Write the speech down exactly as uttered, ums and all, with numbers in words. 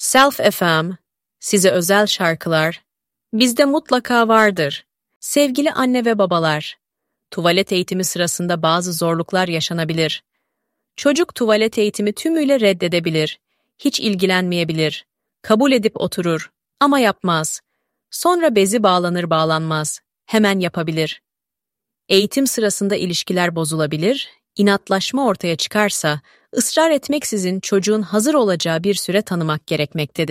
Self F M, size özel şarkılar, bizde mutlaka vardır. Sevgili anne ve babalar, tuvalet eğitimi sırasında bazı zorluklar yaşanabilir. Çocuk tuvalet eğitimi tümüyle reddedebilir, hiç ilgilenmeyebilir, kabul edip oturur ama yapmaz. Sonra bezi bağlanır bağlanmaz, hemen yapabilir. Eğitim sırasında ilişkiler bozulabilir, inatlaşma ortaya çıkarsa, ısrar etmeksizin çocuğun hazır olacağı bir süre tanımak gerekmektedir.